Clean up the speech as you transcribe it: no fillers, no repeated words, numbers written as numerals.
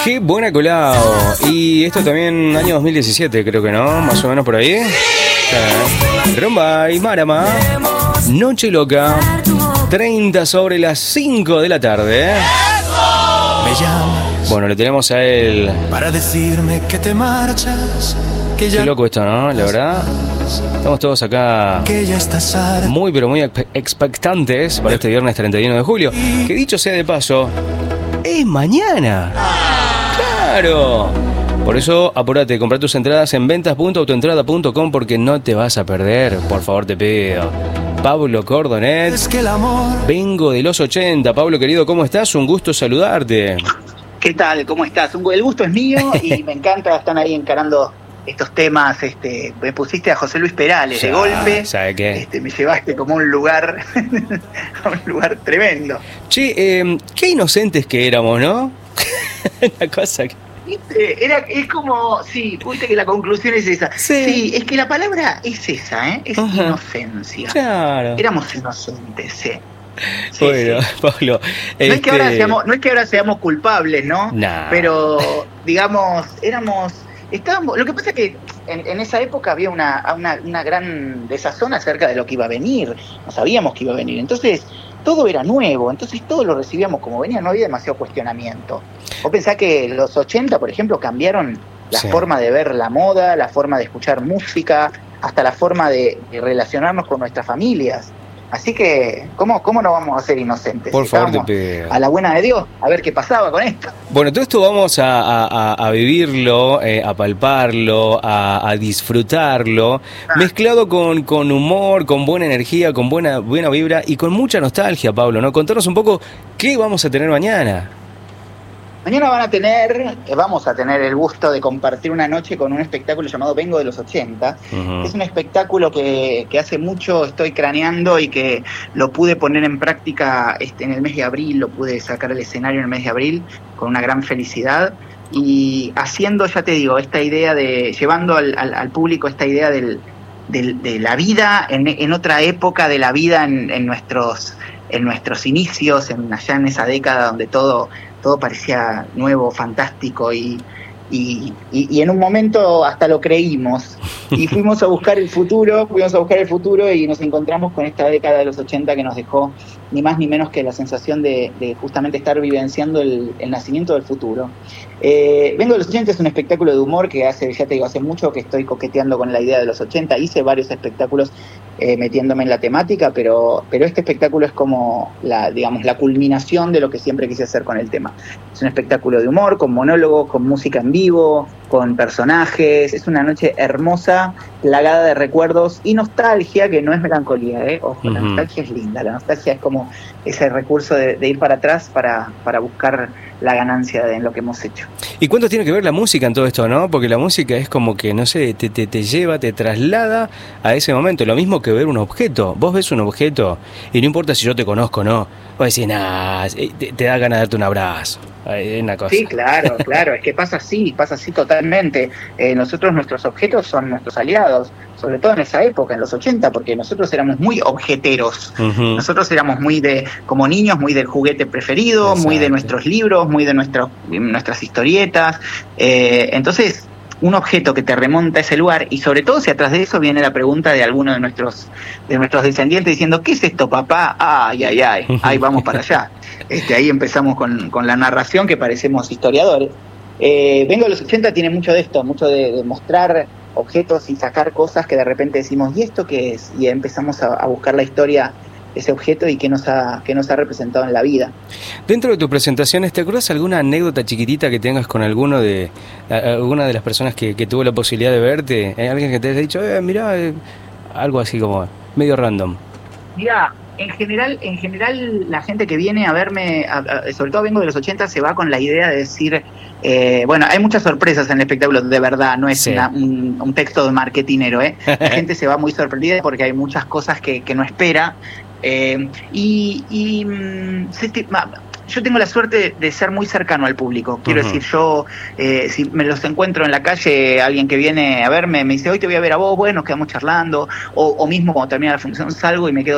Qué buena colado. Y esto también año 2017, creo que no, más o menos por ahí. Rumba y Marama. Noche loca. 30 sobre las 5 de la tarde. Me llamas Bueno, le tenemos a él. para decirme que te marchas, que ya, Qué loco esto, ¿no? La verdad. Estamos todos acá que ya estás harta. muy, pero muy expectantes para este viernes 31 de julio. Que dicho sea de paso, es mañana. ¡Claro! Por eso, apúrate, compra tus entradas en ventas.autoentrada.com porque no te vas a perder, por favor te pido. Pablo Cordonet, Es que el amor vengo de los 80. Pablo querido, ¿cómo estás? Un gusto saludarte. ¿Qué tal? ¿Cómo estás? El gusto es mío y me encanta, están ahí encarando estos temas. Me pusiste a José Luis Perales de golpe. ¿Sabe qué? Me llevaste como a un lugar, a un lugar tremendo. Che, qué inocentes que éramos, ¿no? Una cosa que... ¿Viste? Es como, sí, viste que la conclusión es esa. Sí. Sí, es que la palabra es esa, ¿eh? Es Ajá. inocencia. Claro. Éramos inocentes, sí. Sí, Bueno, sí. Pablo. No es que ahora seamos culpables, ¿no? Nah. Pero, digamos, estábamos. Lo que pasa es que en esa época había una gran desazón acerca de lo que iba a venir. No sabíamos que iba a venir. Entonces, todo era nuevo. Entonces, todo lo recibíamos como venía. No había demasiado cuestionamiento. Vos pensás que los 80, por ejemplo, cambiaron la Sí. forma de ver la moda, la forma de escuchar música, hasta la forma de relacionarnos con nuestras familias. Así que, ¿cómo no vamos a ser inocentes? Por favor, te Estábamos pido. a la buena de Dios, a ver qué pasaba con esto. Bueno, todo esto vamos a vivirlo, a palparlo, a disfrutarlo, mezclado con humor, con buena energía, con buena vibra y con mucha nostalgia, Pablo, ¿no? Contanos un poco qué vamos a tener mañana. Mañana vamos a tener el gusto de compartir una noche con un espectáculo llamado Vengo de los 80. Ujú. Es un espectáculo que hace mucho estoy craneando y que lo pude poner en práctica en el mes de abril, lo pude sacar al escenario en el mes de abril con una gran felicidad y haciendo, ya te digo, esta idea de, llevando al público esta idea de la vida en otra época de la vida en nuestros inicios, allá en esa década donde todo parecía nuevo, fantástico y en un momento hasta lo creímos y fuimos a buscar el futuro y nos encontramos con esta década de los 80 que nos dejó ni más ni menos que la sensación de justamente estar vivenciando el nacimiento del futuro. Vengo de los 80 es un espectáculo de humor que hace mucho que estoy coqueteando con la idea de los 80, hice varios espectáculos metiéndome en la temática, pero este espectáculo es como la culminación de lo que siempre quise hacer con el tema. Es un espectáculo de humor, con monólogos, con música en vivo, con personajes. Es una noche hermosa, plagada de recuerdos y nostalgia, que no es melancolía, Ojo, la nostalgia es linda, la nostalgia es como ese recurso de ir para atrás para buscar la ganancia en lo que hemos hecho. ¿Y cuánto tiene que ver la música en todo esto, no? Porque la música es como que, no sé, te lleva, te traslada a ese momento. Lo mismo que ver un objeto. Vos ves un objeto y no importa si yo te conozco o no. Vos decís, nah, te da ganas de darte un abrazo. Es una cosa. Sí, claro, es que pasa así totalmente. Nuestros objetos son nuestros aliados, sobre todo en esa época, en los 80, porque nosotros éramos muy objeteros. Uh-huh. Nosotros éramos como niños, muy del juguete preferido, Exacto. Muy de nuestros libros, muy de nuestras historietas. Entonces, un objeto que te remonta a ese lugar, y sobre todo si atrás de eso viene la pregunta de alguno de nuestros descendientes diciendo, ¿qué es esto, papá? Ay, ahí vamos para allá. Ahí empezamos con la narración que parecemos historiadores. Vengo de los 80 tiene mucho de esto, mucho de mostrar objetos y sacar cosas que de repente decimos, ¿y esto qué es? Y empezamos a buscar la historia de ese objeto y qué nos ha representado en la vida. Dentro de tus presentaciones, ¿te acuerdas alguna anécdota chiquitita que tengas con alguna de las personas que tuvo la posibilidad de verte? ¿Alguien que te haya dicho, mirá, algo así como medio random? Mirá, en general la gente que viene a verme, sobre todo Vengo de los 80, se va con la idea de decir, bueno, hay muchas sorpresas en el espectáculo, de verdad, no es sí. un texto de marketinero, La gente se va muy sorprendida porque hay muchas cosas que no espera, yo tengo la suerte de ser muy cercano al público. Quiero decir, yo, si me los encuentro en la calle, alguien que viene a verme me dice, hoy te voy a ver a vos, bueno, nos quedamos charlando, o mismo cuando termina la función salgo y me quedo